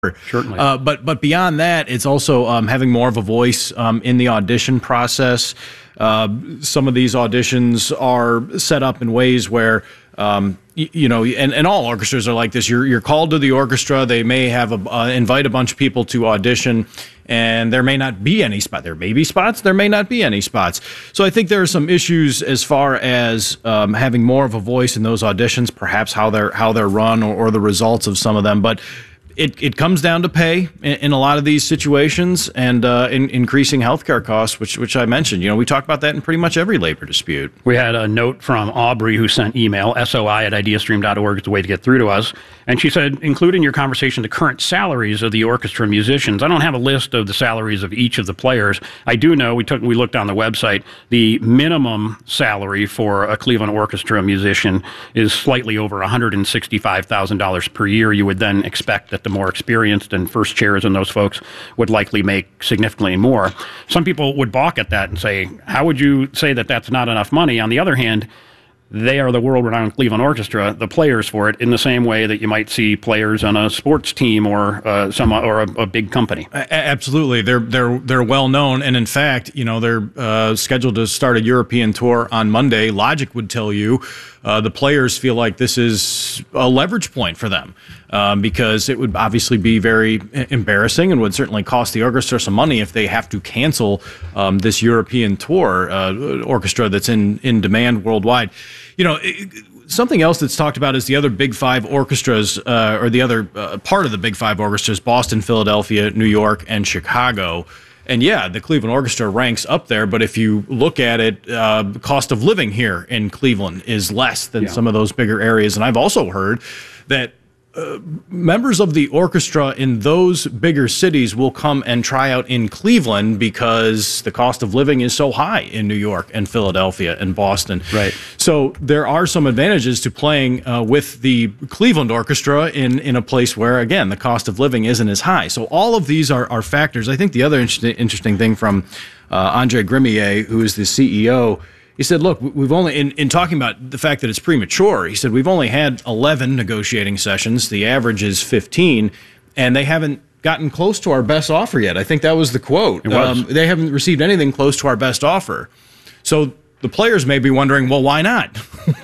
Certainly. But beyond that, it's also having more of a voice in the audition process. Some of these auditions are set up in ways where, and all orchestras are like this. You're called to the orchestra. They may have invite a bunch of people to audition, and there may not be any spot. There may be spots. There may not be any spots. So I think there are some issues as far as having more of a voice in those auditions, perhaps how they're run or the results of some of them. But it comes down to pay in a lot of these situations, and in increasing healthcare costs, which I mentioned. We talk about that in pretty much every labor dispute. We had a note from Aubrey who sent email, soi@ideastream.org is the way to get through to us. And she said, include in your conversation the current salaries of the orchestra musicians. I don't have a list of the salaries of each of the players. I do know, we looked on the website, the minimum salary for a Cleveland Orchestra musician is slightly over $165,000 per year. You would then expect that the more experienced and first chairs and those folks would likely make significantly more. Some people would balk at that and say, how would you say that that's not enough money? On the other hand, they are the world-renowned Cleveland Orchestra, the players for it, in the same way that you might see players on a sports team or a big company. Absolutely, they're well known, and in fact, they're scheduled to start a European tour on Monday. Logic would tell you the players feel like this is a leverage point for them because it would obviously be very embarrassing and would certainly cost the orchestra some money if they have to cancel this European tour orchestra that's in demand worldwide. Something else that's talked about is the other Big Five orchestras, or the other part of the Big Five orchestras, Boston, Philadelphia, New York, and Chicago. And yeah, the Cleveland Orchestra ranks up there, but if you look at it, the cost of living here in Cleveland is less than some of those bigger areas. And I've also heard that members of the orchestra in those bigger cities will come and try out in Cleveland because the cost of living is so high in New York and Philadelphia and Boston. Right. So there are some advantages to playing with the Cleveland Orchestra in a place where, again, the cost of living isn't as high. So all of these are factors. I think the other interesting thing from Andre Grimier, who is the CEO, he said, look, we've only, in talking about the fact that it's premature, he said, we've only had 11 negotiating sessions. The average is 15, and they haven't gotten close to our best offer yet. I think that was the quote. They haven't received anything close to our best offer. So the players may be wondering, well, why not?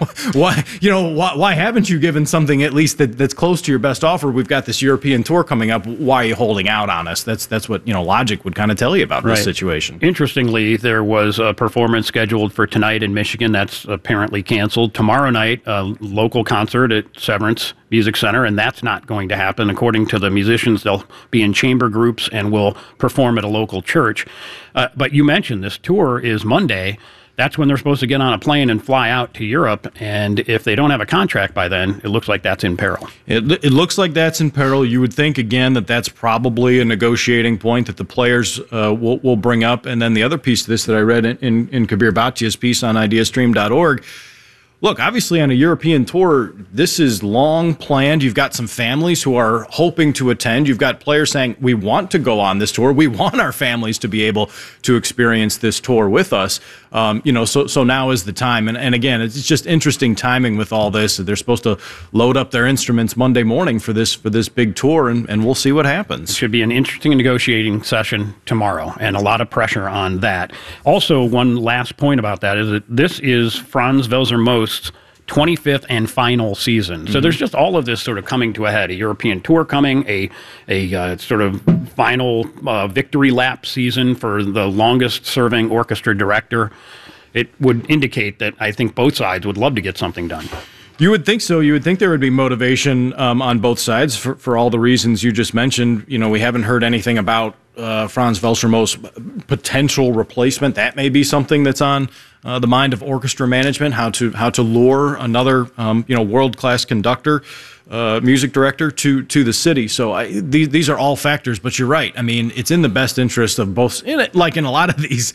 Why haven't you given something at least that's close to your best offer? We've got this European tour coming up. Why are you holding out on us? That's what Logic would kind of tell you about this situation. Interestingly, there was a performance scheduled for tonight in Michigan that's apparently canceled. Tomorrow night, a local concert at Severance Music Center, and that's not going to happen. According to the musicians, they'll be in chamber groups and will perform at a local church. But you mentioned this tour is Monday. That's when they're supposed to get on a plane and fly out to Europe. And if they don't have a contract by then, it looks like that's in peril. It looks like that's in peril. You would think, again, that's probably a negotiating point that the players will bring up. And then the other piece of this that I read in Kabir Bhatia's piece on ideastream.org, look, obviously on a European tour, this is long planned. You've got some families who are hoping to attend. You've got players saying, we want to go on this tour. We want our families to be able to experience this tour with us. So now is the time. And again, it's just interesting timing with all this. They're supposed to load up their instruments Monday morning for this big tour, and we'll see what happens. It should be an interesting negotiating session tomorrow, and a lot of pressure on that. Also, one last point about that is that this is Franz Welser Most's 25th and final season. So there's just all of this sort of coming to a head. A European tour coming, a sort of final victory lap season for the longest-serving orchestra director. It would indicate that I think both sides would love to get something done. You would think so. You would think there would be motivation on both sides for all the reasons you just mentioned. We haven't heard anything about Franz Welser Most's potential replacement. That may be something that's on the mind of orchestra management, how to lure another world-class conductor, music director to the city. So these are all factors, but you're right. I mean, it's in the best interest of both, like in a lot of these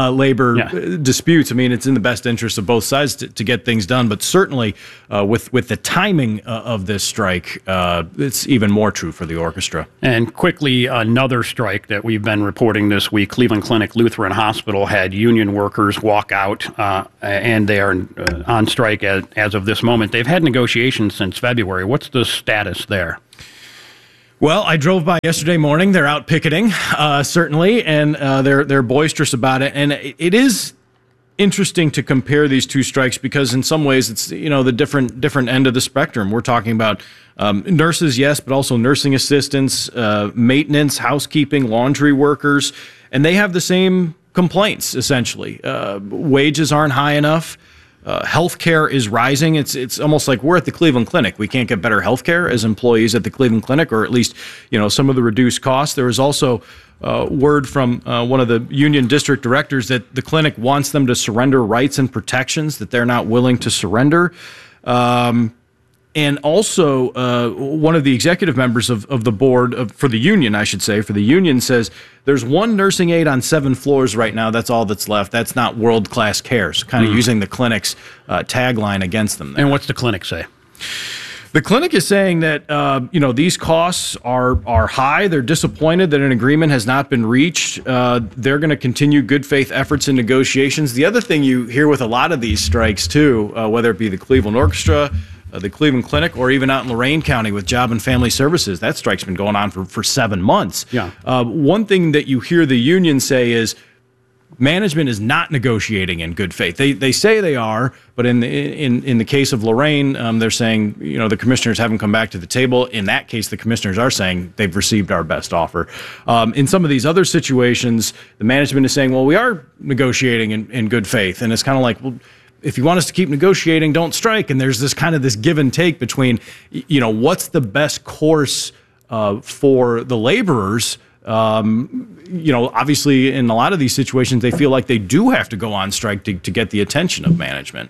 labor disputes. I mean, it's in the best interest of both sides to get things done, but certainly with the timing of this strike, it's even more true for the orchestra. And quickly, another strike that we've been reporting this week, Cleveland Clinic Lutheran Hospital had union workers walk out, and they are on strike as of this moment. They've had negotiations since February. What's the status there? Well, I drove by yesterday morning. They're out picketing, certainly, and they're boisterous about it. And it is interesting to compare these two strikes because in some ways it's the different end of the spectrum. We're talking about nurses, yes, but also nursing assistants, maintenance, housekeeping, laundry workers, and they have the same complaints essentially. Wages aren't high enough. Healthcare is rising. It's almost like we're at the Cleveland Clinic. We can't get better healthcare as employees at the Cleveland Clinic, or at least some of the reduced costs. There was also word from one of the union district directors that the clinic wants them to surrender rights and protections that they're not willing to surrender. And also, one of the executive members of the board for the union says there's one nursing aide on 7 floors right now. That's all that's left. That's not world-class care. So kind of using the clinic's tagline against them there. And what's the clinic say? The clinic is saying that these costs are high. They're disappointed that an agreement has not been reached. They're going to continue good faith efforts and negotiations. The other thing you hear with a lot of these strikes too, whether it be the Cleveland Orchestra, the Cleveland Clinic, or even out in Lorain County with Job and Family Services, that strike's been going on for 7 months. Yeah. One thing that you hear the union say is management is not negotiating in good faith. They say they are, but in the case of Lorain, they're saying the commissioners haven't come back to the table. In that case, the commissioners are saying they've received our best offer. In some of these other situations, the management is saying, well, we are negotiating in good faith, and it's kind of like, well, if you want us to keep negotiating, don't strike. And there's this give and take between, what's the best course for the laborers. Obviously, in a lot of these situations, they feel like they do have to go on strike to get the attention of management.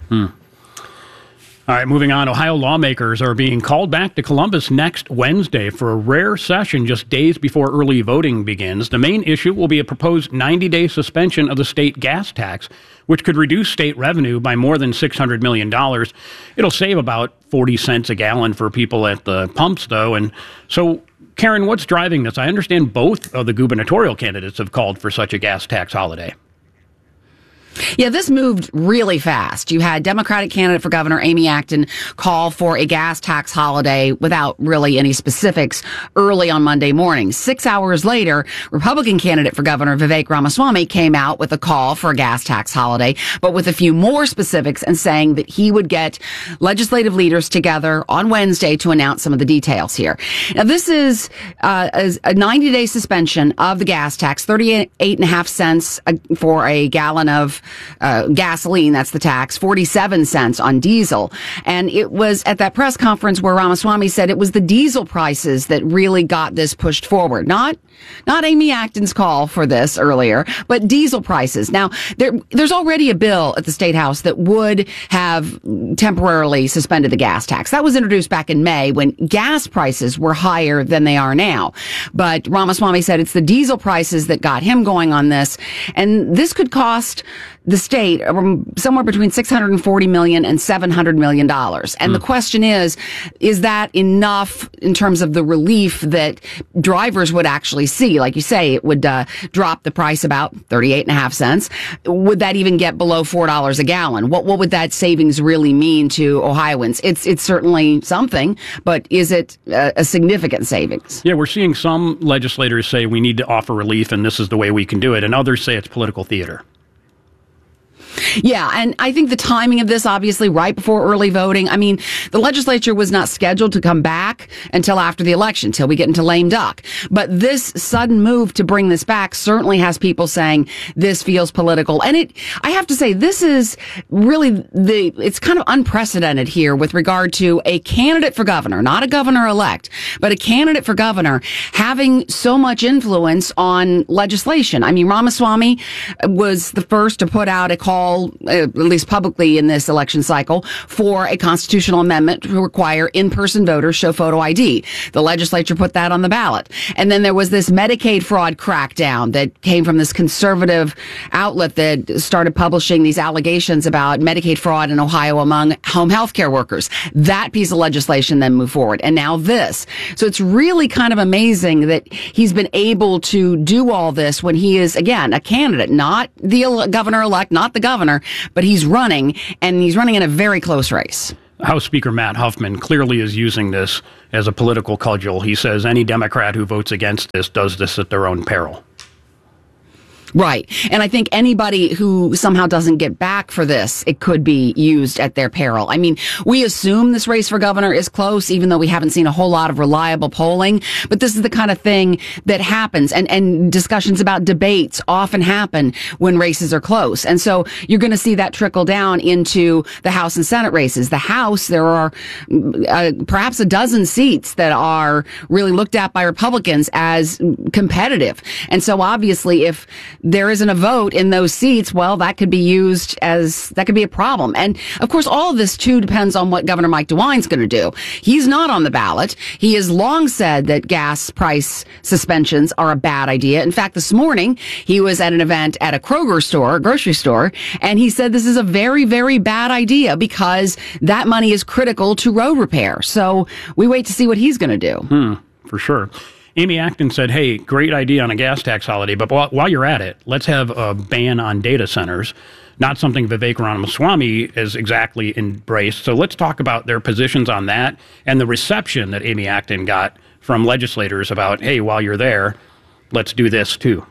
All right, moving on. Ohio lawmakers are being called back to Columbus next Wednesday for a rare session just days before early voting begins. The main issue will be a proposed 90-day suspension of the state gas tax, which could reduce state revenue by more than $600 million. It'll save about 40 cents a gallon for people at the pumps, though. And so, Karen, what's driving this? I understand both of the gubernatorial candidates have called for such a gas tax holiday. Yeah, this moved really fast. You had Democratic candidate for governor Amy Acton call for a gas tax holiday without really any specifics early on Monday morning. 6 hours later, Republican candidate for governor Vivek Ramaswamy came out with a call for a gas tax holiday, but with a few more specifics and saying that he would get legislative leaders together on Wednesday to announce some of the details here. Now, this is a 90-day suspension of the gas tax, 38.5 cents for a gallon of gasoline, that's the tax, 47 cents on diesel. And it was at that press conference where Ramaswamy said it was the diesel prices that really got this pushed forward. Not Amy Acton's call for this earlier, but diesel prices. Now, there's already a bill at the State House that would have temporarily suspended the gas tax. That was introduced back in May when gas prices were higher than they are now. But Ramaswamy said it's the diesel prices that got him going on this. And this could cost the state somewhere between $640 million and $700 million. And the question is that enough in terms of the relief that drivers would actually see? Like you say, it would drop the price about 38.5 cents. Would that even get below $4 a gallon? What would that savings really mean to Ohioans? It's certainly something, but is it a significant savings? Yeah, we're seeing some legislators say we need to offer relief and this is the way we can do it, and others say it's political theater. Yeah, and I think the timing of this, obviously, right before early voting. I mean, the legislature was not scheduled to come back until after the election, until we get into lame duck. But this sudden move to bring this back certainly has people saying this feels political. And I have to say, this is really it's kind of unprecedented here with regard to a candidate for governor, not a governor-elect, but a candidate for governor having so much influence on legislation. I mean, Ramaswamy was the first to put out a call, at least publicly in this election cycle, for a constitutional amendment to require in-person voters show photo ID. The legislature put that on the ballot. And then there was this Medicaid fraud crackdown that came from this conservative outlet that started publishing these allegations about Medicaid fraud in Ohio among home health care workers. That piece of legislation then moved forward. And now this. So it's really kind of amazing that he's been able to do all this when he is, again, a candidate, not the governor-elect, not the governor, but he's running, and he's running in a very close race. House Speaker Matt Huffman clearly is using this as a political cudgel. He says any Democrat who votes against this does this at their own peril. Right. And I think anybody who somehow doesn't get back for this, it could be used at their peril. I mean, we assume this race for governor is close, even though we haven't seen a whole lot of reliable polling. But this is the kind of thing that happens. And discussions about debates often happen when races are close. And so you're going to see that trickle down into the House and Senate races. The House, there are perhaps a dozen seats that are really looked at by Republicans as competitive. And so obviously if there isn't a vote in those seats, well, that could be used as, that could be a problem. And of course, all of this too depends on what Governor Mike DeWine's going to do. He's not on the ballot. He has long said that gas price suspensions are a bad idea. In fact, this morning, he was at an event at a Kroger store, a grocery store, and he said this is a very, very bad idea because that money is critical to road repair. So we wait to see what he's going to do. For sure. Amy Acton said, hey, great idea on a gas tax holiday, but while you're at it, let's have a ban on data centers, not something Vivek Ramaswamy has exactly embraced. So let's talk about their positions on that and the reception that Amy Acton got from legislators about, hey, while you're there, let's do this too.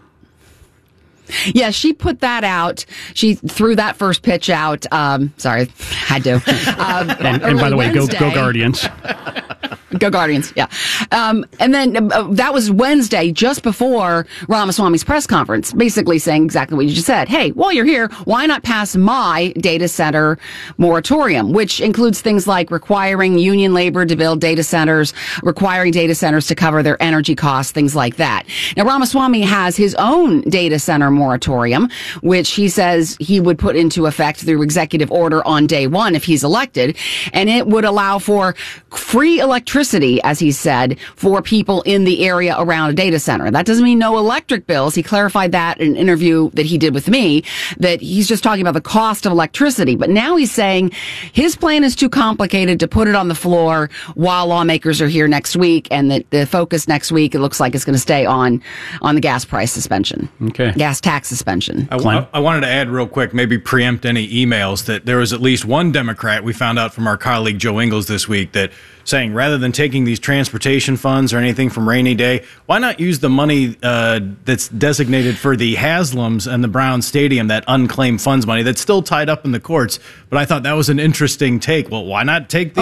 Yeah, she put that out. She threw that first pitch out. Sorry, had to. And by the way, go Guardians. Go Guardians, yeah. And then that was Wednesday, just before Ramaswamy's press conference, basically saying exactly what you just said. Hey, while you're here, why not pass my data center moratorium, which includes things like requiring union labor to build data centers, requiring data centers to cover their energy costs, things like that. Now, Ramaswamy has his own data center moratorium, which he says he would put into effect through executive order on day one if he's elected, and it would allow for free electricity, as he said, for people in the area around a data center. That doesn't mean no electric bills. He clarified that in an interview that he did with me, that he's just talking about the cost of electricity. But now he's saying his plan is too complicated to put it on the floor while lawmakers are here next week, and that the focus next week, it looks like, is going to stay on the gas price suspension. Okay. Gas tax suspension. I wanted to add real quick, maybe preempt any emails, that there was at least one Democrat we found out from our colleague Joe Ingles this week that saying rather than taking these transportation funds or anything from rainy day, why not use the money that's designated for the Haslams and the Brown Stadium, that unclaimed funds money that's still tied up in the courts? But I thought that was an interesting take. Well, why not take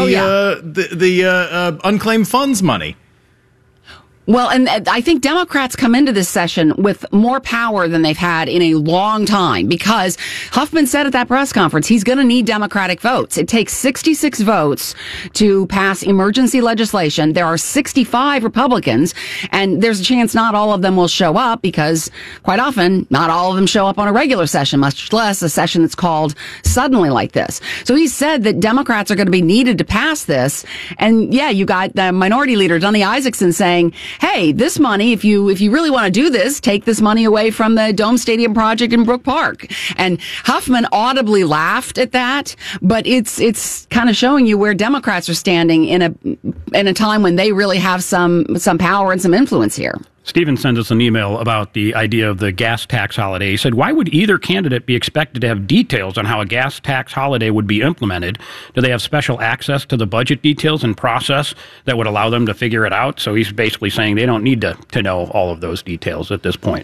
the unclaimed funds money? Well, and I think Democrats come into this session with more power than they've had in a long time, because Huffman said at that press conference he's going to need Democratic votes. It takes 66 votes to pass emergency legislation. There are 65 Republicans, and there's a chance not all of them will show up, because quite often not all of them show up on a regular session, much less a session that's called suddenly like this. So he said that Democrats are going to be needed to pass this. And yeah, you got the Minority Leader Donny Isaacson saying, hey, this money, if you really want to do this, take this money away from the Dome Stadium project in Brook Park. And Huffman audibly laughed at that, but it's kind of showing you where Democrats are standing in a time when they really have some power and some influence here. Stephen sent us an email about the idea of the gas tax holiday. He said, why would either candidate be expected to have details on how a gas tax holiday would be implemented? Do they have special access to the budget details and process that would allow them to figure it out? So he's basically saying they don't need to know all of those details at this point.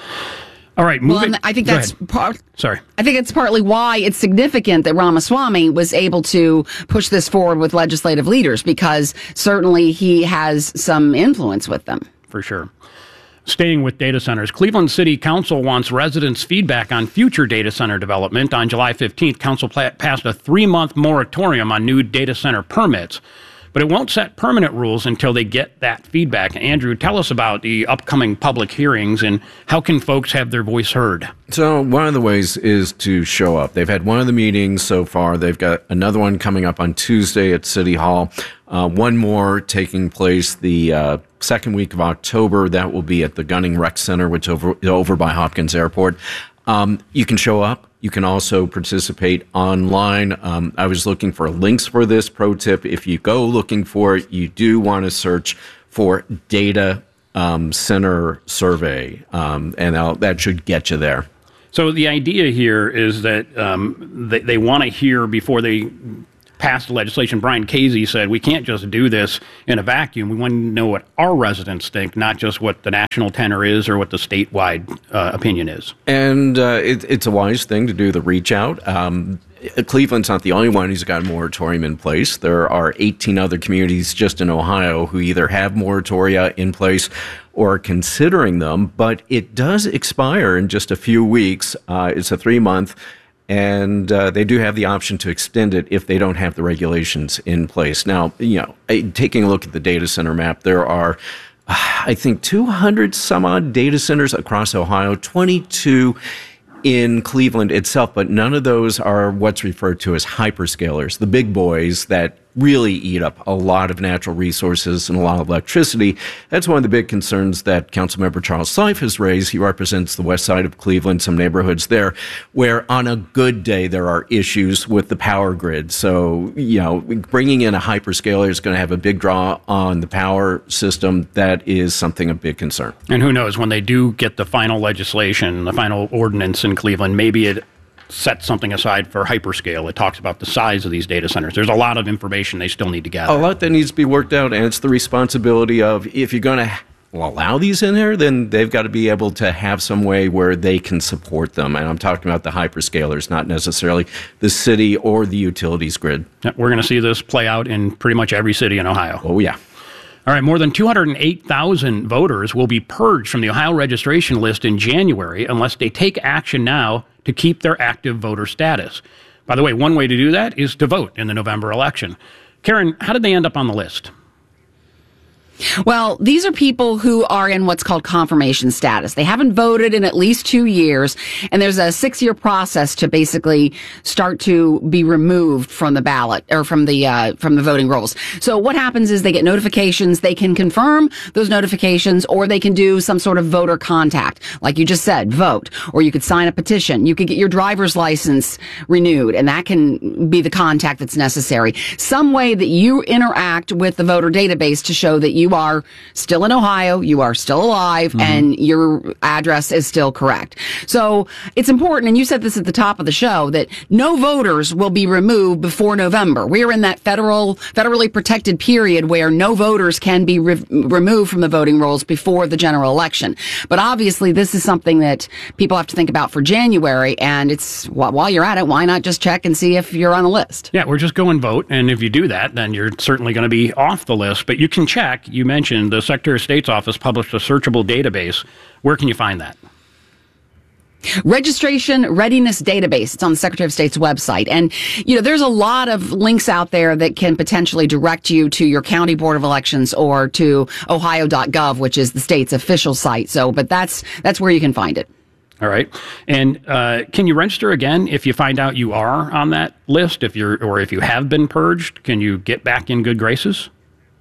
All right, moving. Well, I think that's Sorry. I think it's partly why it's significant that Ramaswamy was able to push this forward with legislative leaders, because certainly he has some influence with them. For sure. Staying with data centers, Cleveland City Council wants residents' feedback on future data center development. On July 15th, Council passed a 3-month moratorium on new data center permits, but it won't set permanent rules until they get that feedback. Andrew, tell us about the upcoming public hearings and how can folks have their voice heard? So one of the ways is to show up. They've had one of the meetings so far. They've got another one coming up on Tuesday at City Hall. One more taking place the second week of October. That will be at the Gunning Rec Center, which is over by Hopkins Airport. You can show up. You can also participate online. I was looking for links for this. Pro tip, if you go looking for it, you do want to search for data center survey, and that should get you there. So the idea here is that they want to hear before they passed the legislation, Brian Casey said, we can't just do this in a vacuum. We want to know what our residents think, not just what the national tenor is or what the statewide opinion is. And it's a wise thing to do the reach out. Cleveland's not the only one who's got a moratorium in place. There are 18 other communities just in Ohio who either have moratoria in place or are considering them, but it does expire in just a few weeks. It's a 3-month, and they do have the option to extend it if they don't have the regulations in place. Now, taking a look at the data center map, there are I think 200 some odd data centers across Ohio, 22 in Cleveland itself, but none of those are what's referred to as hyperscalers, the big boys that really eat up a lot of natural resources and a lot of electricity. That's one of the big concerns that Councilmember Charles Slife has raised. He represents the west side of Cleveland, some neighborhoods there, where on a good day there are issues with the power grid. So, bringing in a hyperscaler is going to have a big draw on the power system. That is something of big concern. And who knows, when they do get the final legislation, the final ordinance in Cleveland, maybe it set something aside for hyperscale. It talks about the size of these data centers. There's a lot of information they still need to gather. A lot that needs to be worked out, and it's the responsibility of, if you're going to allow these in there, then they've got to be able to have some way where they can support them. And I'm talking about the hyperscalers, not necessarily the city or the utilities grid. We're going to see this play out in pretty much every city in Ohio. Oh, yeah. All right, more than 208,000 voters will be purged from the Ohio registration list in January unless they take action now to keep their active voter status. By the way, one way to do that is to vote in the November election. Karen, how did they end up on the list? Well, these are people who are in what's called confirmation status. They haven't voted in at least 2 years, and there's a 6-year process to basically start to be removed from the ballot or from the voting rolls. So what happens is they get notifications. They can confirm those notifications, or they can do some sort of voter contact, like you just said, vote, or you could sign a petition. You could get your driver's license renewed, and that can be the contact that's necessary. Some way that you interact with the voter database to show that you are still in Ohio, you are still alive, and your address is still correct. So it's important, and you said this at the top of the show, that no voters will be removed before November. We are in that federally protected period where no voters can be removed from the voting rolls before the general election. But obviously, this is something that people have to think about for January, and it's while you're at it, why not just check and see if you're on the list? Yeah, we're just go and vote, and if you do that, then you're certainly going to be off the list. But you can check. You mentioned the Secretary of State's office published a searchable database. Where can you find that? Registration Readiness Database. It's on the Secretary of State's website. And, there's a lot of links out there that can potentially direct you to your county board of elections or to ohio.gov, which is the state's official site. But that's where you can find it. All right. And can you register again if you find out you are on that list, if you have been purged? Can you get back in good graces?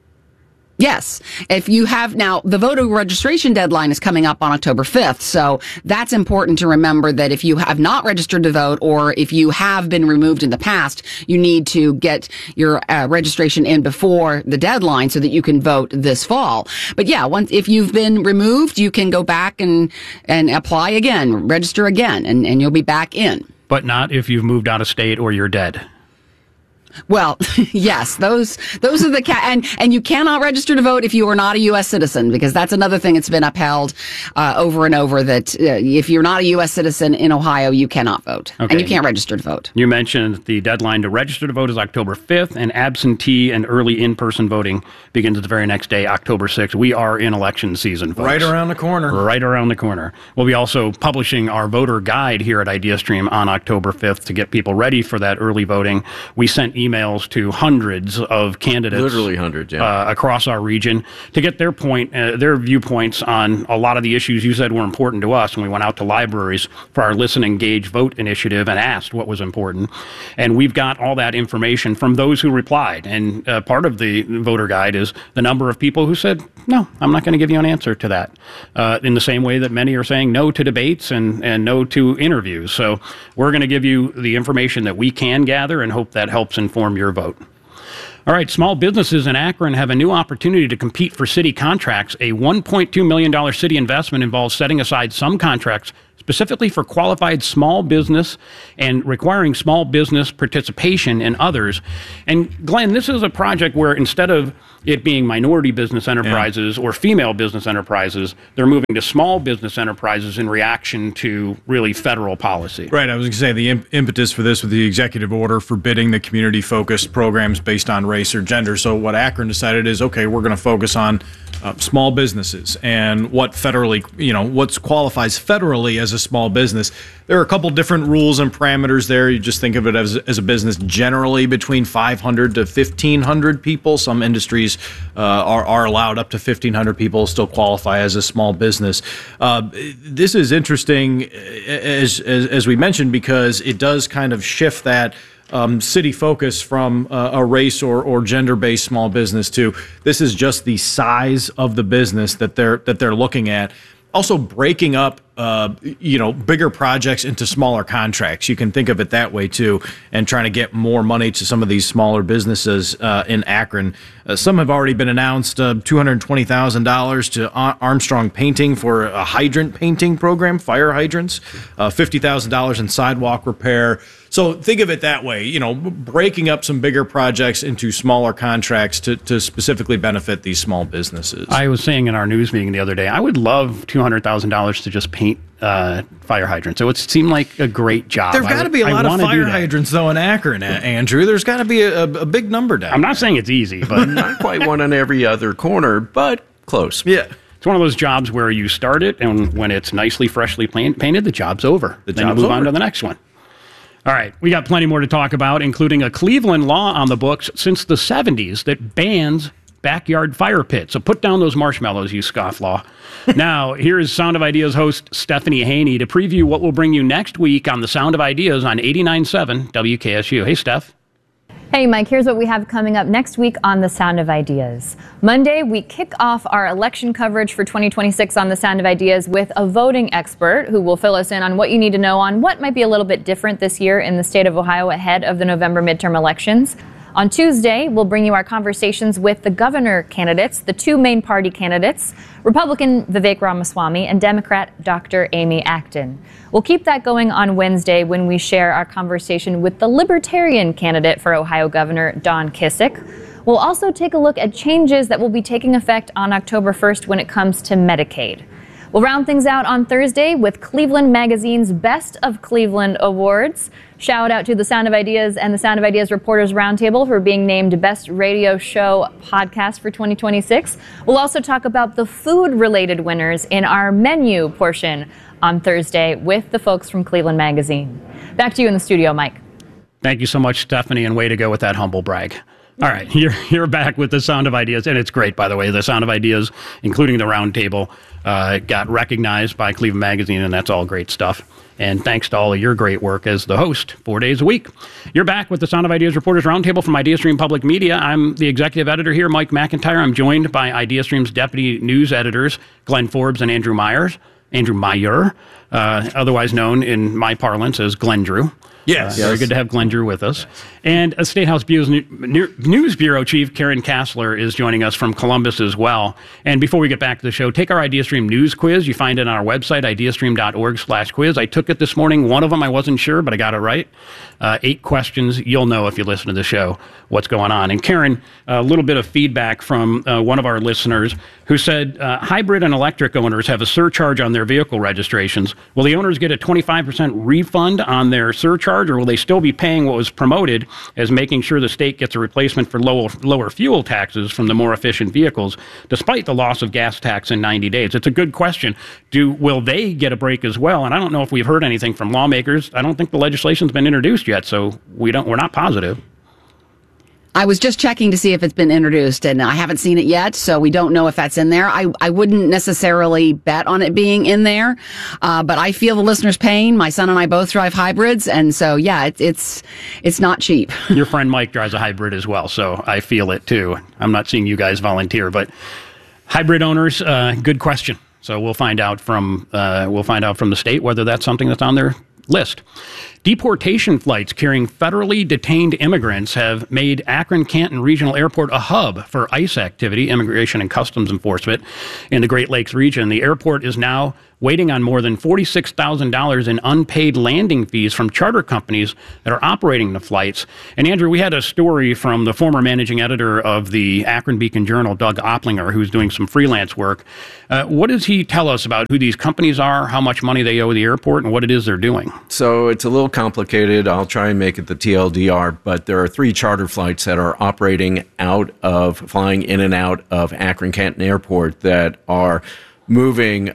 Yes. If you have now, the voter registration deadline is coming up on October 5th. So that's important to remember that if you have not registered to vote or if you have been removed in the past, you need to get your registration in before the deadline so that you can vote this fall. But yeah, if you've been removed, you can go back and apply again, register again, and you'll be back in. But not if you've moved out of state or you're dead. Well, yes, those are the and you cannot register to vote if you are not a U.S. citizen, because that's another thing that's been upheld over and over, that if you're not a U.S. citizen in Ohio, you cannot vote, and you can't register to vote. You mentioned the deadline to register to vote is October 5th, and absentee and early in-person voting begins the very next day, October 6th. We are in election season, folks. Right around the corner. Right around the corner. We'll be also publishing our voter guide here at IdeaStream on October 5th to get people ready for that early voting. We sent emails to hundreds of candidates, literally hundreds, across our region to get their viewpoints on a lot of the issues you said were important to us. And we went out to libraries for our Listen, Engage, Vote initiative and asked what was important. And we've got all that information from those who replied. And part of the voter guide is the number of people who said, no, I'm not going to give you an answer to that. In the same way that many are saying no to debates and no to interviews. So we're going to give you the information that we can gather and hope that helps inform your vote. All right, small businesses in Akron have a new opportunity to compete for city contracts. A $1.2 million city investment involves setting aside some contracts specifically for qualified small business and requiring small business participation in others. And Glenn, this is a project where instead of it being minority business enterprises or female business enterprises, they're moving to small business enterprises in reaction to really federal policy. Right. I was going to say the impetus for this was the executive order forbidding the community-focused programs based on race or gender. So what Akron decided is, okay, we're going to focus on small businesses and what federally, what qualifies federally as a small business. There are a couple different rules and parameters there. You just think of it as a business generally between 500 to 1,500 people. Some industries are allowed up to 1,500 people, still qualify as a small business. This is interesting, as we mentioned, because it does kind of shift that city focus from a race or gender-based small business to this is just the size of the business that they're looking at. Also breaking up, bigger projects into smaller contracts. You can think of it that way too, and trying to get more money to some of these smaller businesses in Akron. Some have already been announced. $220,000 to Armstrong Painting for a hydrant painting program, fire hydrants. $50,000 in sidewalk repair. So think of it that way, breaking up some bigger projects into smaller contracts to specifically benefit these small businesses. I was saying in our news meeting the other day, I would love $200,000 to just paint fire hydrants. So it seemed like a great job. There's got to be a lot of fire hydrants, though, in Akron, Andrew. There's got to be a big number down I'm not saying it's easy, but not quite one on every other corner, but close. Yeah. It's one of those jobs where you start it, and when it's nicely, freshly painted, the job's over. Then you move on to the next one. All right, we got plenty more to talk about, including a Cleveland law on the books since the 70s that bans backyard fire pits. So put down those marshmallows, you scofflaw. Now, here is Sound of Ideas host Stephanie Haney to preview what will bring you next week on the Sound of Ideas on 89.7 WKSU. Hey, Steph. Hey, Mike, here's what we have coming up next week on The Sound of Ideas. Monday, we kick off our election coverage for 2026 on The Sound of Ideas with a voting expert who will fill us in on what you need to know on what might be a little bit different this year in the state of Ohio ahead of the November midterm elections. On Tuesday, we'll bring you our conversations with the governor candidates, the two main party candidates, Republican Vivek Ramaswamy and Democrat Dr. Amy Acton. We'll keep that going on Wednesday when we share our conversation with the Libertarian candidate for Ohio Governor, Don Kissick. We'll also take a look at changes that will be taking effect on October 1st when it comes to Medicaid. We'll round things out on Thursday with Cleveland Magazine's Best of Cleveland Awards. Shout out to the Sound of Ideas and the Sound of Ideas Reporters Roundtable for being named Best Radio Show Podcast for 2026. We'll also talk about the food-related winners in our menu portion on Thursday with the folks from Cleveland Magazine. Back to you in the studio, Mike. Thank you so much, Stephanie, and way to go with that humble brag. All right, you're back with the Sound of Ideas, and it's great, by the way. The Sound of Ideas, including the Roundtable, got recognized by Cleveland Magazine, and that's all great stuff. And thanks to all of your great work as the host 4 days a week. You're back with the Sound of Ideas Reporters Roundtable from IdeaStream Public Media. I'm the executive editor here, Mike McIntyre. I'm joined by IdeaStream's deputy news editors, Glenn Forbes and Andrew Meyer, otherwise known in my parlance as Glenn Drew. Yes. Very good to have Glenn Drew with us. And a State House News Bureau Chief Karen Kassler is joining us from Columbus as well. And before we get back to the show, take our IdeaStream news quiz. You find it on our website, ideastream.org/quiz. I took it this morning. One of them I wasn't sure, but I got it right. 8 questions. You'll know if you listen to the show what's going on. And Karen, a little bit of feedback from one of our listeners who said hybrid and electric owners have a surcharge on their vehicle registrations. Will the owners get a 25% refund on their surcharge, or will they still be paying what was promoted as making sure the state gets a replacement for lower fuel taxes from the more efficient vehicles, despite the loss of gas tax in 90 days? It's a good question. Will they get a break as well? And I don't know if we've heard anything from lawmakers. I don't think the legislation's been introduced yet, so we're not positive. I was just checking to see if it's been introduced, and I haven't seen it yet, so we don't know if that's in there. I wouldn't necessarily bet on it being in there, but I feel the listener's pain. My son and I both drive hybrids, and so, yeah, it's not cheap. Your friend Mike drives a hybrid as well, so I feel it too. I'm not seeing you guys volunteer, but hybrid owners, good question. So we'll find out from the state whether that's something that's on their list. Deportation flights carrying federally detained immigrants have made Akron-Canton Regional Airport a hub for ICE activity, Immigration and Customs Enforcement, in the Great Lakes region. The airport is now waiting on more than $46,000 in unpaid landing fees from charter companies that are operating the flights. And Andrew, we had a story from the former managing editor of the Akron Beacon Journal, Doug Oplinger, who's doing some freelance work. What does he tell us about who these companies are, how much money they owe the airport, and what it is they're doing? So it's a little complicated. I'll try and make it the TLDR, but there are 3 charter flights that are flying in and out of Akron-Canton Airport that are moving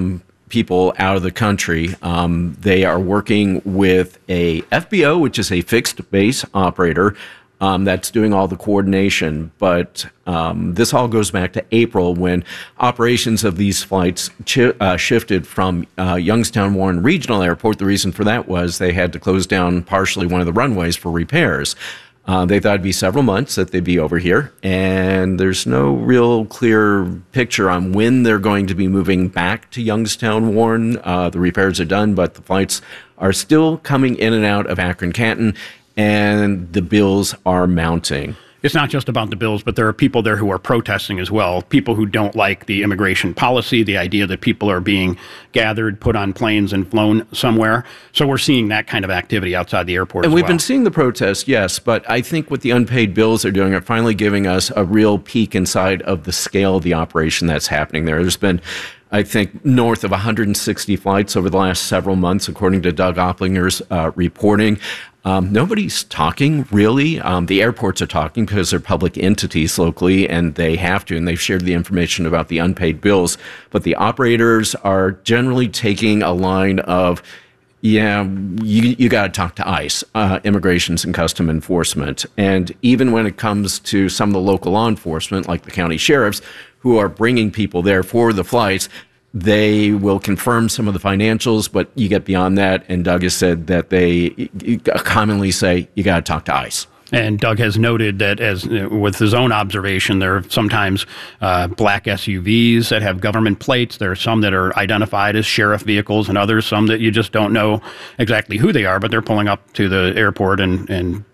people out of the country. They are working with a FBO, which is a fixed base operator that's doing all the coordination. But this all goes back to April when operations of these flights shifted from Youngstown Warren Regional Airport. The reason for that was they had to close down partially one of the runways for repairs. They thought it'd be several months that they'd be over here, and there's no real clear picture on when they're going to be moving back to Youngstown Warren. The repairs are done, but the flights are still coming in and out of Akron-Canton, and the bills are mounting. It's not just about the bills, but there are people there who are protesting as well. People who don't like the immigration policy, the idea that people are being gathered, put on planes, and flown somewhere. So we're seeing that kind of activity outside the airport. And we've been seeing the protests, yes, but I think what the unpaid bills are doing are finally giving us a real peek inside of the scale of the operation that's happening there. There's been, I think, north of 160 flights over the last several months, according to Doug Oplinger's reporting. Nobody's talking, really. The airports are talking because they're public entities locally, and they have to, and they've shared the information about the unpaid bills. But the operators are generally taking a line of, yeah, you got to talk to ICE, Immigrations and Customs Enforcement. And even when it comes to some of the local law enforcement, like the county sheriffs, who are bringing people there for the flights, they will confirm some of the financials, but you get beyond that. And Doug has said that they commonly say, you got to talk to ICE. And Doug has noted that, as with his own observation, there are sometimes black SUVs that have government plates. There are some that are identified as sheriff vehicles, and others, some that you just don't know exactly who they are, but they're pulling up to the airport and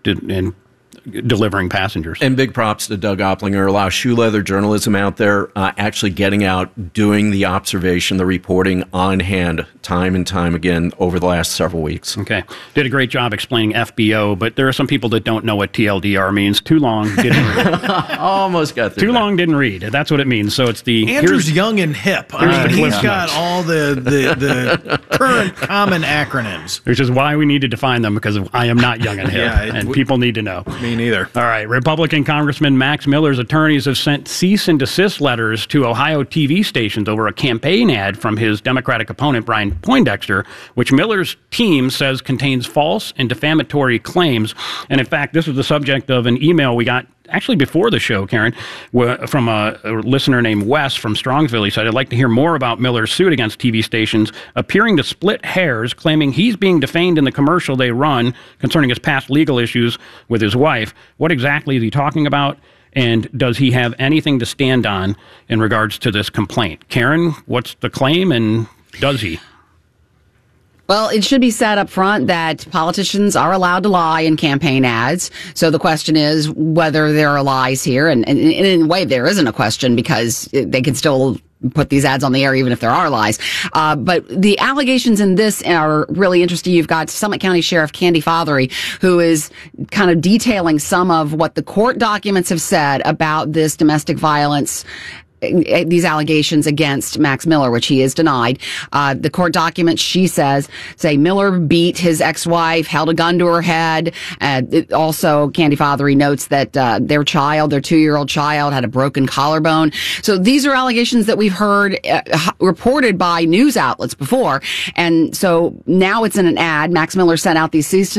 delivering passengers. And big props to Doug Oplinger. A lot of shoe leather journalism out there, actually getting out, doing the observation, the reporting on hand, time and time again over the last several weeks. Okay. Did a great job explaining FBO, but there are some people that don't know what TLDR means. Too long, didn't read. Almost got through. Too long, didn't read. That's what it means. So it's the... Andrew's young and hip. He's got all the current common acronyms. Which is why we need to define them, because I am not young and hip, and people need to know. Me neither. All right. Republican Congressman Max Miller's attorneys have sent cease and desist letters to Ohio TV stations over a campaign ad from his Democratic opponent, Brian Poindexter, which Miller's team says contains false and defamatory claims. And in fact, this was the subject of an email we got actually before the show, Karen, from a listener named Wes from Strongsville. He said, I'd like to hear more about Miller's suit against TV stations appearing to split hairs, claiming he's being defamed in the commercial they run concerning his past legal issues with his wife. What exactly is he talking about? And does he have anything to stand on in regards to this complaint? Karen, what's the claim, and does he? Well, it should be said up front that politicians are allowed to lie in campaign ads. So the question is whether there are lies here. And in a way, there isn't a question, because they can still put these ads on the air even if there are lies. But the allegations in this are really interesting. You've got Summit County Sheriff Candy Fothery, who is kind of detailing some of what the court documents have said about this domestic violence, these allegations against Max Miller, which he is denied. The court documents, she says, say Miller beat his ex-wife, held a gun to her head. Also, Candy Fothery notes that their 2-year-old child, had a broken collarbone. So these are allegations that we've heard reported by news outlets before. And so now it's in an ad. Max Miller sent out these cease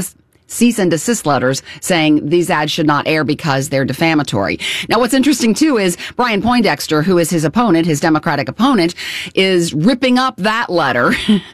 and desist letters saying these ads should not air because they're defamatory. Now, what's interesting, too, is Brian Poindexter, who is his opponent, his Democratic opponent, is ripping up that letter.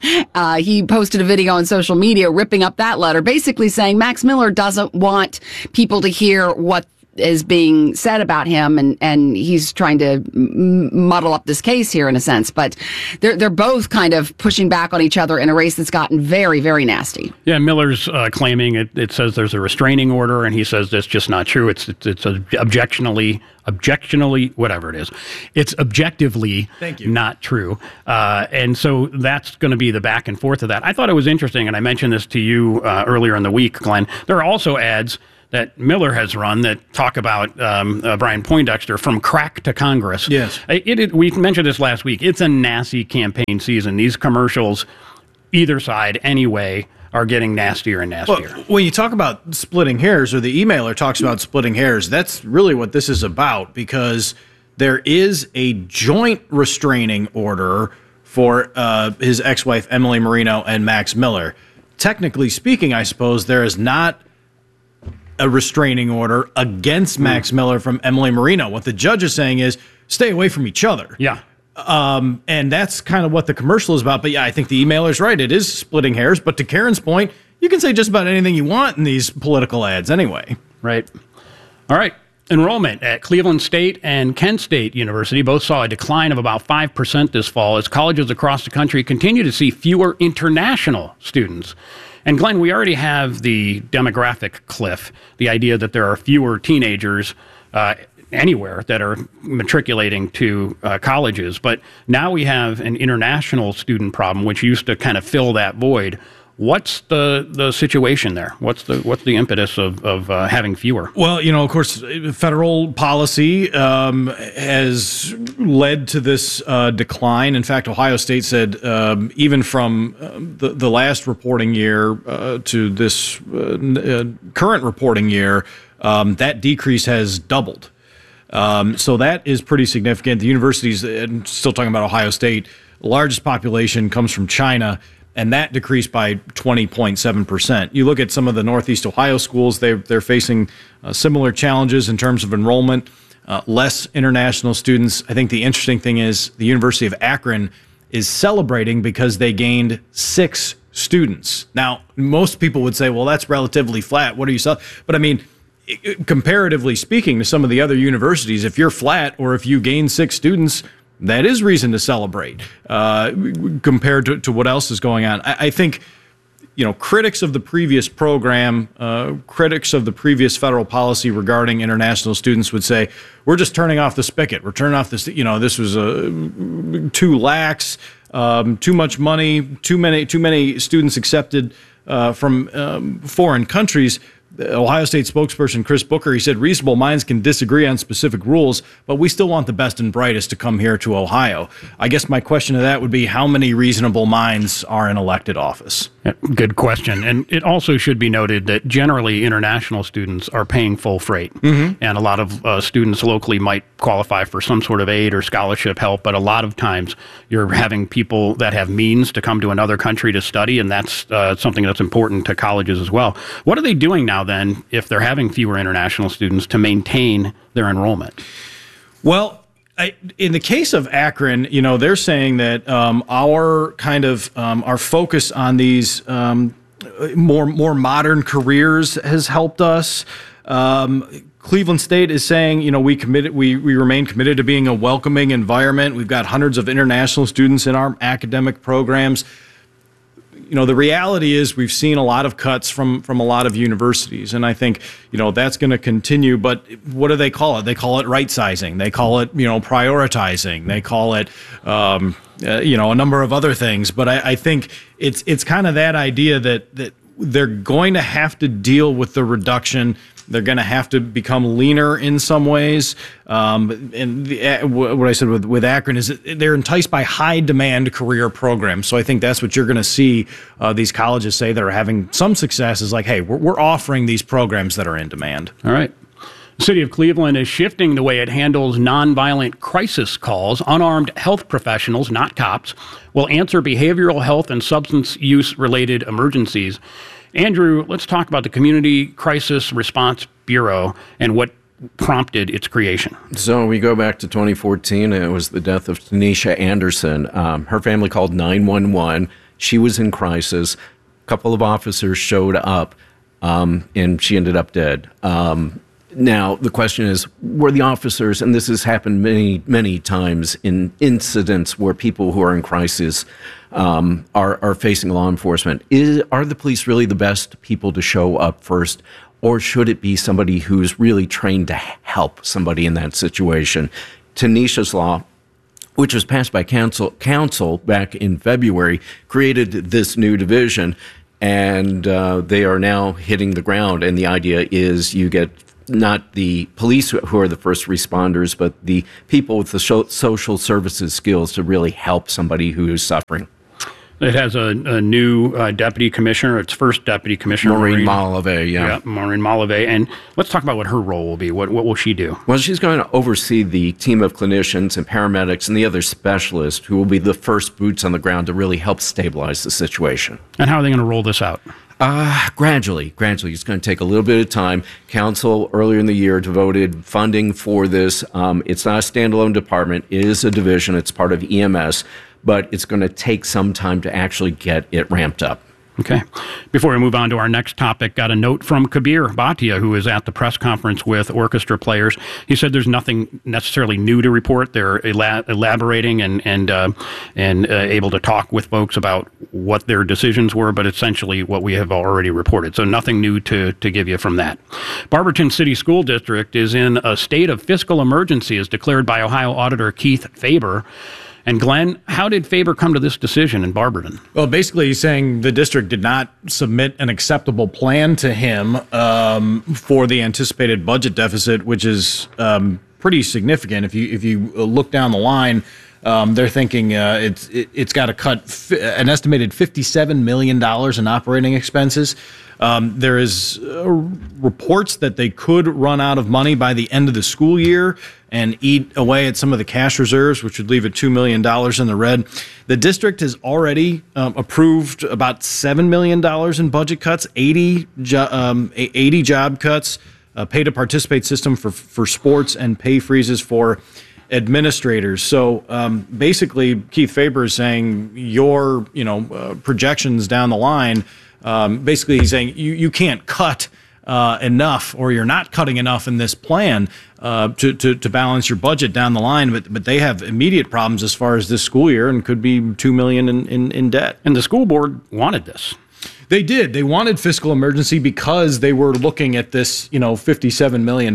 He posted a video on social media ripping up that letter, basically saying Max Miller doesn't want people to hear what is being said about him, and he's trying to muddle up this case here in a sense. But they're both kind of pushing back on each other in a race that's gotten very, very nasty. Yeah, Miller's claiming it says there's a restraining order, and he says that's just not true. It's objectionably, whatever it is. It's objectively not true. And so that's going to be the back and forth of that. I thought it was interesting, and I mentioned this to you earlier in the week, Glenn. There are also ads that Miller has run that talk about Brian Poindexter from crack to Congress. Yes. We mentioned this last week. It's a nasty campaign season. These commercials, either side, anyway, are getting nastier and nastier. Well, when you talk about splitting hairs, or the emailer talks about splitting hairs, that's really what this is about, because there is a joint restraining order for his ex-wife, Emily Marino, and Max Miller. Technically speaking, I suppose there is not a restraining order against Max Miller from Emily Marino. What the judge is saying is stay away from each other. Yeah. And that's kind of what the commercial is about. But yeah, I think the emailer's right. It is splitting hairs. But to Karen's point, you can say just about anything you want in these political ads anyway. Right. All right. Enrollment at Cleveland State and Kent State University both saw a decline of about 5% this fall as colleges across the country continue to see fewer international students. And Glenn, we already have the demographic cliff, the idea that there are fewer teenagers anywhere that are matriculating to colleges. But now we have an international student problem, which used to kind of fill that void. What's the situation there? What's the impetus of having fewer? Well, of course, federal policy has led to this decline. In fact, Ohio State said even from the last reporting year to this current reporting year, that decrease has doubled. So that is pretty significant. The universities, and still talking about Ohio State, the largest population comes from China, and that decreased by 20.7%. You look at some of the Northeast Ohio schools, they're facing similar challenges in terms of enrollment, less international students. I think the interesting thing is the University of Akron is celebrating because they gained 6 students. Now, most people would say, well, that's relatively flat. What are you selling? But I mean, comparatively speaking to some of the other universities, if you're flat or if you gain 6 students, that is reason to celebrate compared to what else is going on. I think, critics of the previous program, critics of the previous federal policy regarding international students would say, we're just turning off the spigot. We're turning off this, this was too lax, too much money, too many students accepted from foreign countries. The Ohio State spokesperson Chris Booker, he said reasonable minds can disagree on specific rules, but we still want the best and brightest to come here to Ohio. I guess my question to that would be, how many reasonable minds are in elected office? Good question. And it also should be noted that generally international students are paying full freight. And a lot of students locally might qualify for some sort of aid or scholarship help, but a lot of times you're having people that have means to come to another country to study, and that's something that's important to colleges as well. What are they doing now then, if they're having fewer international students, to maintain their enrollment? Well, in the case of Akron, they're saying that our focus on these more modern careers has helped us. Cleveland State is saying, we remain committed to being a welcoming environment. We've got hundreds of international students in our academic programs. The reality is we've seen a lot of cuts from a lot of universities, and I think, that's going to continue. But what do they call it? They call it right-sizing. They call it, prioritizing. They call it, a number of other things. But I think it's kind of that idea that they're going to have to deal with the reduction. They're going to have to become leaner in some ways. And what I said with Akron is that they're enticed by high-demand career programs. So I think that's what you're going to see these colleges say that are having some success is like, hey, we're offering these programs that are in demand. All right. The city of Cleveland is shifting the way it handles nonviolent crisis calls. Unarmed health professionals, not cops, will answer behavioral health and substance use-related emergencies. Andrew, let's talk about the Community Crisis Response Bureau and what prompted its creation. So we go back to 2014. It was the death of Tanisha Anderson. Her family called 911. She was in crisis. A couple of officers showed up, and she ended up dead. Now, the question is, were the officers, and this has happened many, many times in incidents where people who are in crisis are facing law enforcement, are the police really the best people to show up first, or should it be somebody who's really trained to help somebody in that situation? Tanisha's Law, which was passed by council back in February, created this new division, and they are now hitting the ground. And the idea is you get not the police who are the first responders, but the people with the social services skills to really help somebody who is suffering. It has a new deputy commissioner, its first deputy commissioner. Maureen Malave, Yeah, Maureen Malave. And let's talk about what her role will be. What will she do? Well, she's going to oversee the team of clinicians and paramedics and the other specialists who will be the first boots on the ground to really help stabilize the situation. And how are they going to roll this out? Gradually. It's going to take a little bit of time. Council earlier in the year devoted funding for this. It's not a standalone department. It is a division. It's part of EMS, but it's going to take some time to actually get it ramped up. Okay. Before we move on to our next topic, got a note from Kabir Bhatia, who is at the press conference with orchestra players. He said there's nothing necessarily new to report. They're elaborating and able to talk with folks about what their decisions were, but essentially what we have already reported. So nothing new to give you from that. Barberton City School District is in a state of fiscal emergency, as declared by Ohio Auditor Keith Faber. And Glenn, how did Faber come to this decision in Barberton? Well, basically, he's saying the district did not submit an acceptable plan to him for the anticipated budget deficit, which is pretty significant. If you look down the line, they're thinking it's got to cut an estimated $57 million in operating expenses. There is reports that they could run out of money by the end of the school year and eat away at some of the cash reserves, which would leave it $2 million in the red. The district has already approved about $7 million in budget cuts, 80 job cuts, pay to participate system for sports, and pay freezes for administrators. So basically, Keith Faber is saying your projections down the line. Basically, he's saying you can't cut enough, or you're not cutting enough in this plan to balance your budget down the line. But they have immediate problems as far as this school year, and could be $2 million in debt. And the school board wanted this. They did. They wanted fiscal emergency because they were looking at this, $57 million,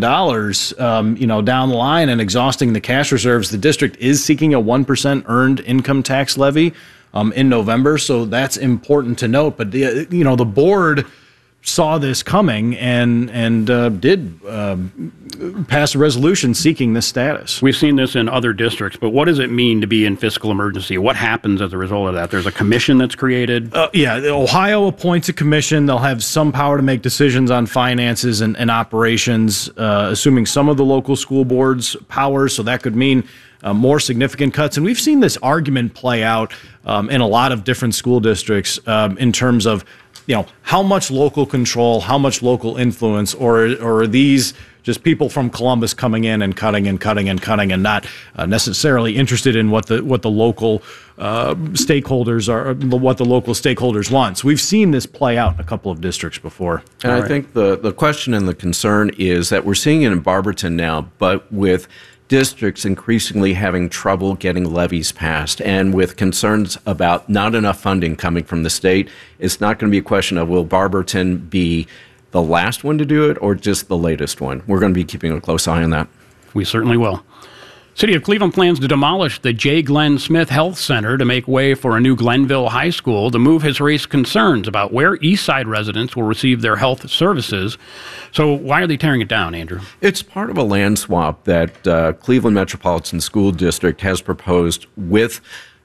down the line and exhausting the cash reserves. The district is seeking a 1% earned income tax levy in November, so that's important to note. But the board saw this coming and did pass a resolution seeking this status. We've seen this in other districts, but what does it mean to be in fiscal emergency? What happens as a result of that? There's a commission that's created? Ohio appoints a commission. They'll have some power to make decisions on finances and operations, assuming some of the local school boards' powers, so that could mean more significant cuts. And we've seen this argument play out in a lot of different school districts in terms of how much local control, how much local influence, or are these just people from Columbus coming in and cutting and not necessarily interested in what the local stakeholders are, what the local stakeholders want. So we've seen this play out in a couple of districts before. And I think the question and the concern is that we're seeing it in Barberton now, but with districts increasingly having trouble getting levies passed, and with concerns about not enough funding coming from the state, it's not going to be a question of will Barberton be the last one to do it or just the latest one. We're going to be keeping a close eye on that. We certainly will. City of Cleveland plans to demolish the J. Glenn Smith Health Center to make way for a new Glenville High School. The move has raised concerns about where East Side residents will receive their health services. So why are they tearing it down, Andrew? It's part of a land swap that Cleveland Metropolitan School District has proposed with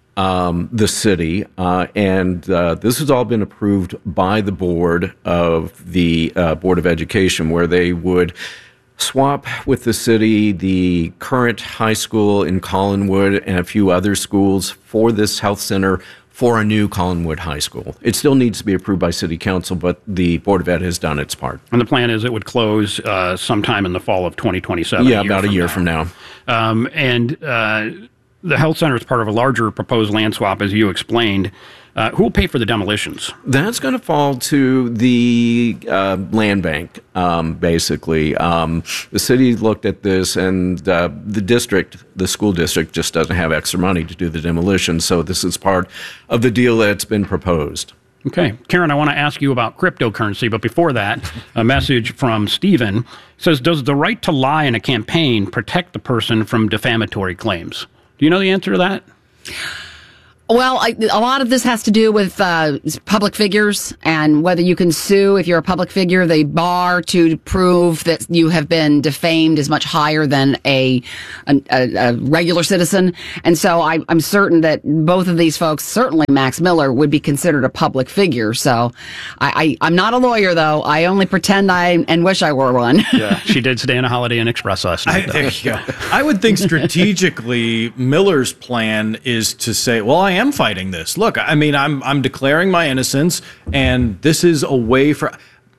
the city, and this has all been approved by the board of the Board of Education, where they would swap with the city the current high school in Collinwood and a few other schools for this health center for a new Collinwood High School. It still needs to be approved by City Council, but the Board of Ed has done its part. And the plan is it would close sometime in the fall of 2027. Yeah, about a year from now. the health center is part of a larger proposed land swap, as you explained. Who will pay for the demolitions? That's going to fall to the land bank, basically. The city looked at this, and the school district, just doesn't have extra money to do the demolition. So this is part of the deal that's been proposed. Okay. Karen, I want to ask you about cryptocurrency, but before that, a message from Stephen says, does the right to lie in a campaign protect the person from defamatory claims? Do you know the answer to that? Well, a lot of this has to do with public figures and whether you can sue. If you're a public figure, the bar to prove that you have been defamed is much higher than a regular citizen. And so I'm certain that both of these folks, certainly Max Miller, would be considered a public figure. So I'm not a lawyer, though. I only pretend and wish I were one. Yeah, she did stay in a Holiday Inn Express last night. There you go. I would think strategically, Miller's plan is to say, well, I am fighting this. Look, I mean, I'm declaring my innocence, and this is a way for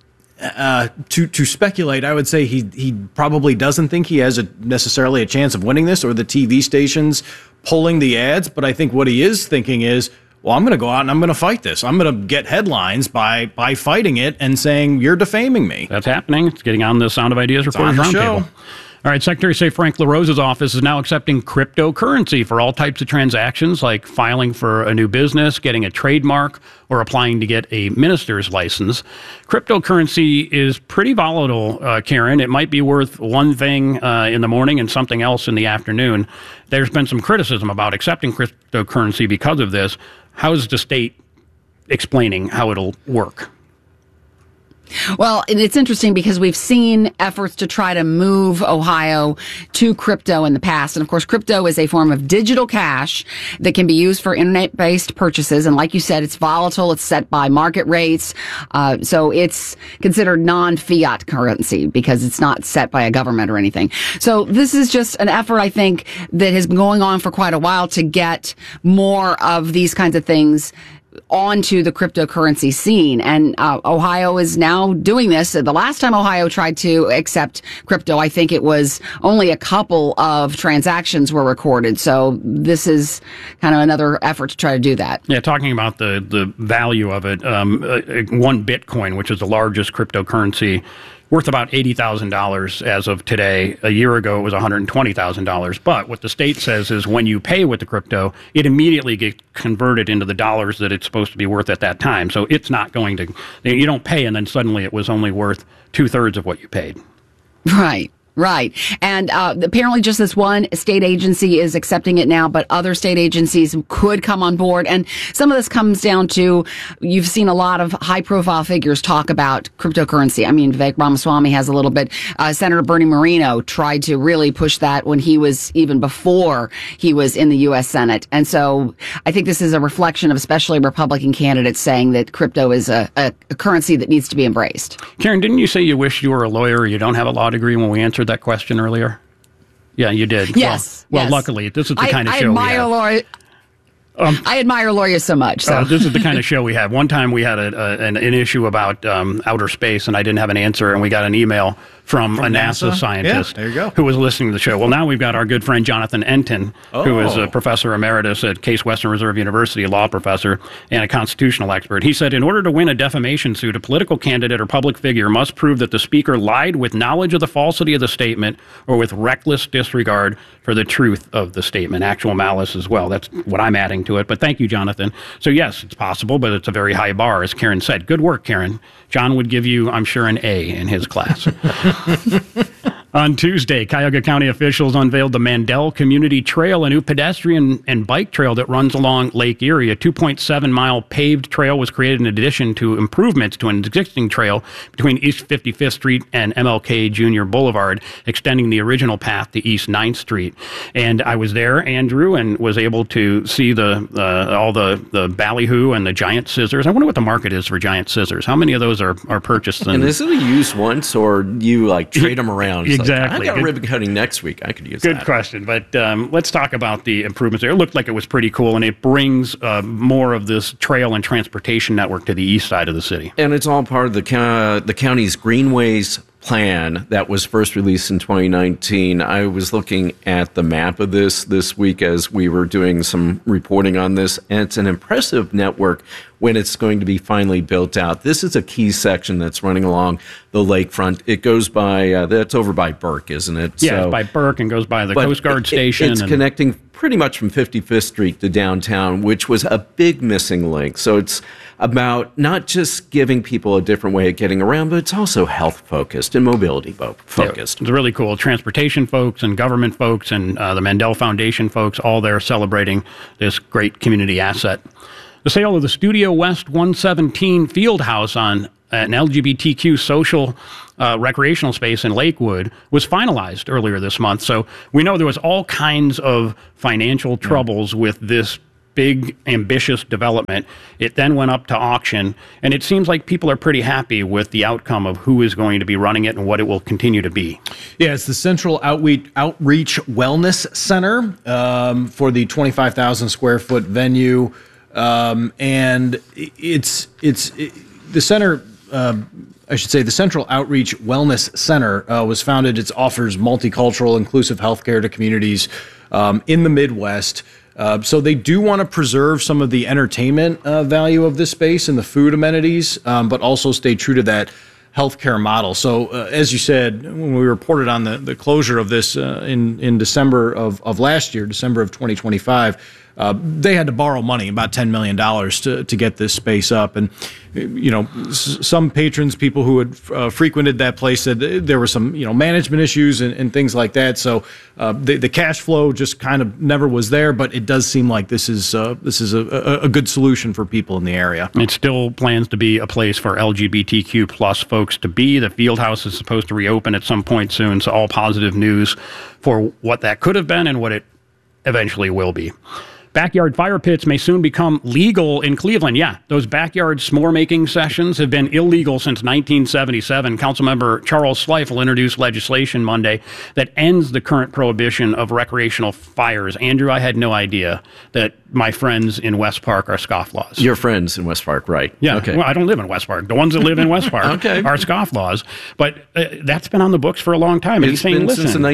to speculate. I would say he probably doesn't think he has necessarily a chance of winning this, or the TV stations pulling the ads. But I think what he is thinking is, well, I'm going to go out and I'm going to fight this. I'm going to get headlines by fighting it and saying you're defaming me. That's happening. It's getting on the Sound of Ideas Reporters Roundtable. All right, Secretary of State Frank LaRosa's office is now accepting cryptocurrency for all types of transactions, like filing for a new business, getting a trademark, or applying to get a minister's license. Cryptocurrency is pretty volatile, Karen. It might be worth one thing in the morning and something else in the afternoon. There's been some criticism about accepting cryptocurrency because of this. How is the state explaining how it'll work? Well, and it's interesting because we've seen efforts to try to move Ohio to crypto in the past. And of course, crypto is a form of digital cash that can be used for internet-based purchases. And like you said, it's volatile. It's set by market rates. So it's considered non-fiat currency because it's not set by a government or anything. So this is just an effort, I think, that has been going on for quite a while to get more of these kinds of things onto the cryptocurrency scene. And Ohio is now doing this. The last time Ohio tried to accept crypto, I think it was only a couple of transactions were recorded. So this is kind of another effort to try to do that. Yeah, talking about the value of it, one Bitcoin, which is the largest cryptocurrency, worth about $80,000 as of today. A year ago, it was $120,000. But what the state says is when you pay with the crypto, it immediately gets converted into the dollars that it's supposed to be worth at that time. So it's not going to, you don't pay and then suddenly it was only worth 2/3 of what you paid. Right. Right. And apparently just this one state agency is accepting it now, but other state agencies could come on board. And some of this comes down to, you've seen a lot of high-profile figures talk about cryptocurrency. I mean, Vivek Ramaswamy has a little bit. Senator Bernie Moreno tried to really push that when he was, even before he was in the U.S. Senate. And so I think this is a reflection of especially Republican candidates saying that crypto is a currency that needs to be embraced. Karen, didn't you say you wish you were a lawyer or you don't have a law degree when we answered that question earlier? Yeah, you did. Yes. Well, yes. Luckily, this is the kind of show we have. I admire lawyers so much. So. This is the kind of show we have. One time we had an issue about outer space, and I didn't have an answer, and we got an email from a NASA scientist who was listening to the show. Well, now we've got our good friend Jonathan Entin, who is a professor emeritus at Case Western Reserve University, a law professor, and a constitutional expert. He said, in order to win a defamation suit, a political candidate or public figure must prove that the speaker lied with knowledge of the falsity of the statement or with reckless disregard for the truth of the statement. Actual malice as well. That's what I'm adding to it. But thank you, Jonathan. So yes, it's possible, but it's a very high bar, as Karen said. Good work, Karen. John would give you, I'm sure, an A in his class. On Tuesday, Cuyahoga County officials unveiled the Mandel Community Trail, a new pedestrian and bike trail that runs along Lake Erie. A 2.7-mile paved trail was created in addition to improvements to an existing trail between East 55th Street and MLK Jr. Boulevard, extending the original path to East 9th Street. And I was there, Andrew, and was able to see all the ballyhoo and the giant scissors. I wonder what the market is for giant scissors. How many of those are purchased? And is it a use once, or you trade them around? It's exactly. I got ribbon cutting next week. I could use that. Good question. But let's talk about the improvements there. It looked like it was pretty cool, and it brings more of this trail and transportation network to the east side of the city. And it's all part of the county's Greenways plan that was first released in 2019. I was looking at the map of this week as we were doing some reporting on this, and it's an impressive network when it's going to be finally built out. This is a key section that's running along the lakefront. It goes by, that's over by Burke, isn't it? Yeah, it's by Burke and goes by the Coast Guard station. It's connecting pretty much from 55th Street to downtown, which was a big missing link. So it's about not just giving people a different way of getting around, but it's also health-focused and mobility-focused. Yeah, it's really cool. Transportation folks and government folks and the Mandel Foundation folks, all there celebrating this great community asset. The sale of the Studio West 117 Field House on an LGBTQ social recreational space in Lakewood was finalized earlier this month. So we know there was all kinds of financial troubles with this big, ambitious development. It then went up to auction, and it seems like people are pretty happy with the outcome of who is going to be running it and what it will continue to be. Yeah, it's the Central Outreach Wellness Center for the 25,000 square foot venue, and it's the center. I should say the Central Outreach Wellness Center was founded. It offers multicultural, inclusive healthcare to communities in the Midwest. So they do want to preserve some of the entertainment value of this space and the food amenities, but also stay true to that healthcare model. So as you said, when we reported on the closure of this in December of last year, December of 2025, they had to borrow money, about $10 million, to get this space up. And, you know, some patrons, people who had frequented that place, said there were some, management issues and things like that. So the cash flow just kind of never was there. But it does seem like this is a good solution for people in the area. It still plans to be a place for LGBTQ plus folks to be. The field house is supposed to reopen at some point soon. So all positive news for what that could have been and what it eventually will be. Backyard fire pits may soon become legal in Cleveland. Yeah, those backyard s'more-making sessions have been illegal since 1977. Councilmember Charles Schleifel introduced legislation Monday that ends the current prohibition of recreational fires. Andrew, I had no idea that my friends in West Park are scofflaws. Your friends in West Park, right? Yeah, okay. Well, I don't live in West Park. The ones that live in West Park okay. are scofflaws. But that's been on the books for a long time. And It's he's saying, been listen, since the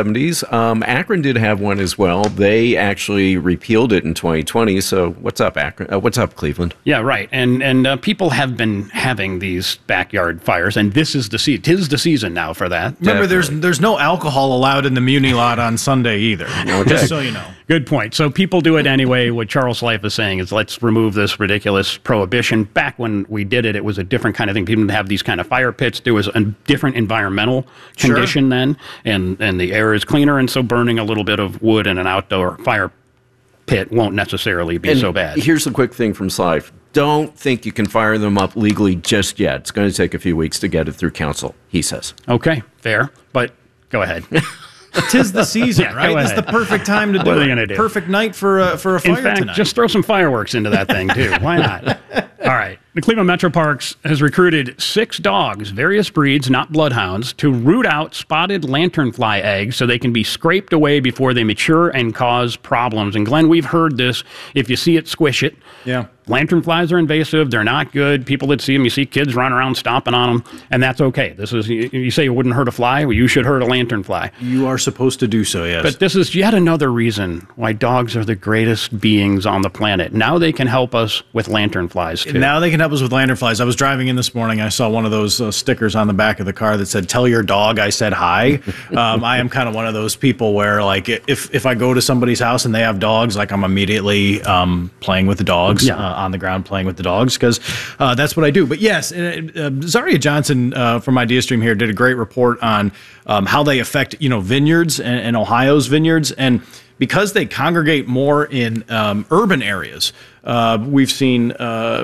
1970s. Akron did have one as well. They actually repealed it in 2020. So what's up, Akron? What's up, Cleveland? Yeah, right. And people have been having these backyard fires, and this is the season. 'Tis the season now for that. Remember, there's no alcohol allowed in the Muni lot on Sunday either. Just so you know. Good point. So people do it anyway. What Charles Life is saying is let's remove this ridiculous prohibition. Back when we did it, it was a different kind of thing. People didn't have these kind of fire pits. There was a different environmental condition then, and the air is cleaner, and so burning a little bit of wood in an outdoor fire pit won't necessarily be so bad. Here's a quick thing from Slife. Don't think you can fire them up legally just yet. It's going to take a few weeks to get it through council, he says. Okay, fair, but go ahead. 'Tis the season, Yeah, right? It's the perfect time to do What are it. they gonna do? Perfect night for a fire In fact, tonight. just throw some fireworks into that thing, too. Why not? All right. The Cleveland Metro Parks has recruited 6 dogs, various breeds, not bloodhounds, to root out spotted lanternfly eggs so they can be scraped away before they mature and cause problems. And Glenn, we've heard this. If you see it, squish it. Yeah. Lanternflies are invasive. They're not good. People that see them, you see kids running around stomping on them, and that's okay. This is, you say you wouldn't hurt a fly? Well, you should hurt a lanternfly. You are supposed to do so, yes. But this is yet another reason why dogs are the greatest beings on the planet. Now they can help us with lanternflies, too. Now they can help us with lanternflies. I was driving in this morning. I saw one of those stickers on the back of the car that said, "Tell your dog I said hi." I am kind of one of those people where, like, if I go to somebody's house and they have dogs, like, I'm immediately playing with the dogs on the ground, playing with the dogs, because that's what I do. But yes, Zaria Johnson from IdeaStream here did a great report on how they affect, vineyards and Ohio's vineyards. And because they congregate more in urban areas, we've seen,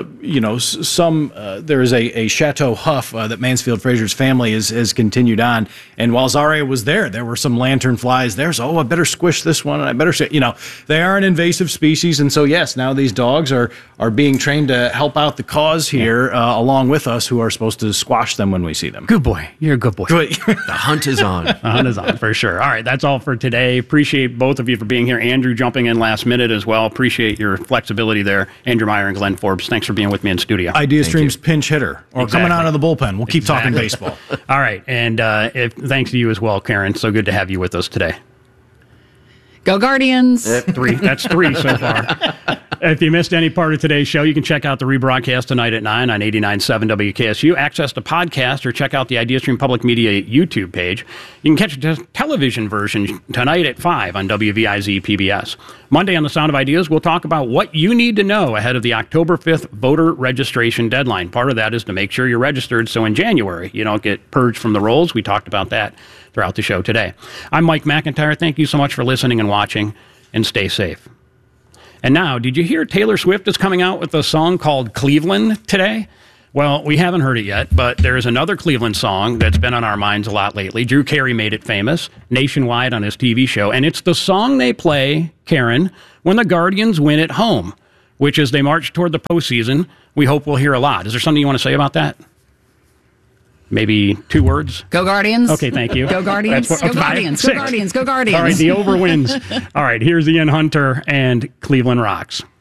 some. There is a Chateau Huff that Mansfield Fraser's family has continued on. And while Zaria was there were some lanternflies there. So, I better squish this one, and I better say, they are an invasive species. And so, yes, now these dogs are being trained to help out the cause here, along with us, who are supposed to squash them when we see them. Good boy. You're a good boy. The hunt is on. The hunt is on, for sure. All right, that's all for today. Appreciate both of you for being here. Andrew jumping in last minute as well. Appreciate your flexibility there. Andrew Meyer and Glenn Forbes, thanks for being with me in studio. Idea Stream's pinch hitter or coming out of the bullpen. We'll keep talking baseball. All right. And thanks to you as well, Karen. So good to have you with us today. Go Guardians. 3. That's 3 so far. If you missed any part of today's show, you can check out the rebroadcast tonight at 9 on 89.7 WKSU. Access the podcast or check out the IdeaStream Public Media YouTube page. You can catch the television version tonight at 5 on WVIZ PBS. Monday on The Sound of Ideas, we'll talk about what you need to know ahead of the October 5th voter registration deadline. Part of that is to make sure you're registered so in January you don't get purged from the rolls. We talked about that throughout the show today. I'm Mike McIntyre. Thank you so much for listening and watching, and stay safe. And now, did you hear Taylor Swift is coming out with a song called Cleveland today? Well, we haven't heard it yet, but there is another Cleveland song that's been on our minds a lot lately. Drew Carey made it famous nationwide on his TV show, and it's the song they play, Karen, when the Guardians win at home, which as they march toward the postseason, we hope we'll hear a lot. Is there something you want to say about that? Maybe 2 words? Go Guardians. Okay, thank you. Go Guardians. Go Guardians. Go Guardians. Go Guardians. All right, the over wins. All right, here's Ian Hunter and Cleveland Rocks.